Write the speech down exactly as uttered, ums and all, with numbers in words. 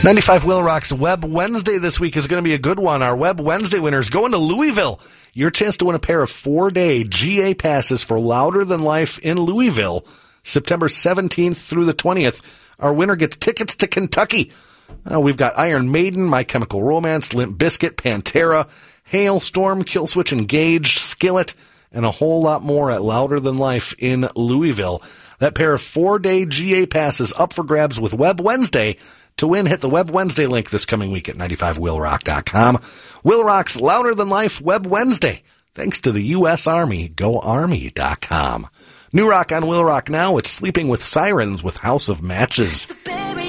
ninety-five Will Rock's Web Wednesday this week is going to be a good one. Our Web Wednesday winners going to Louisville. Your chance to win a pair of four-day G A passes for Louder Than Life in Louisville, September seventeenth through the twentieth. Our winner gets tickets to Kentucky. Uh, we've got Iron Maiden, My Chemical Romance, Limp Bizkit, Pantera, Hailstorm, Killswitch Engage, Skillet, and a whole lot more at Louder Than Life in Louisville. That pair of four-day G A passes up for grabs with Web Wednesday. To win, hit the Web Wednesday link this coming week at ninety-five will rock dot com. Will Rock's Louder Than Life Web Wednesday, thanks to the U S Army. Go Army dot com. New rock on Will Rock now. It's Sleeping with Sirens with House of Matches.